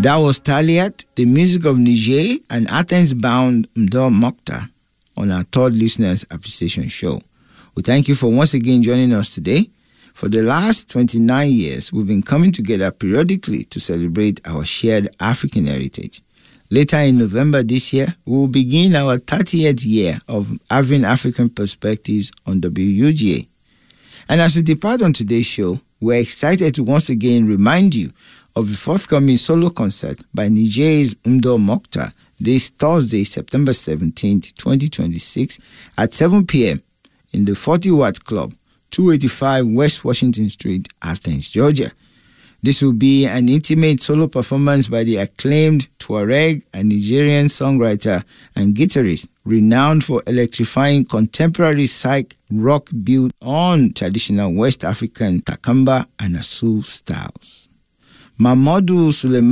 That was Taliat, the music of Niger and Athens-bound Mdo Mokhtar on our third Listeners Appreciation Show. We thank you for once again joining us today. For the last 29 years, we've been coming together periodically to celebrate our shared African heritage. Later in November this year, we will begin our 30th year of having African perspectives on WUGA. And as we depart on today's show, we're excited to once again remind you of the forthcoming solo concert by Niger's Mdo Mokhtar this Thursday, September 17th, 2026 at 7 p.m. in the 40 Watt Club, 285 West Washington Street, Athens, Georgia. This will be an intimate solo performance by the acclaimed Tuareg and Nigerian songwriter and guitarist, renowned for electrifying contemporary psych rock built on traditional West African Takamba and Asu styles. Mamadou Suleiman